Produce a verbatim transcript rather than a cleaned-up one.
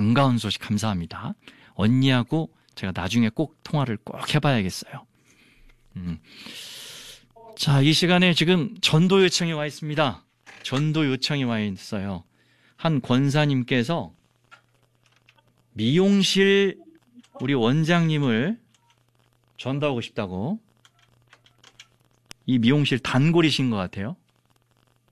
반가운 소식 감사합니다. 언니하고 제가 나중에 꼭 통화를 꼭 해봐야겠어요. 음. 자, 이 시간에 지금 전도 요청이 와 있습니다. 전도 요청이 와 있어요. 한 권사님께서 미용실 우리 원장님을 전도하고 싶다고. 이 미용실 단골이신 것 같아요.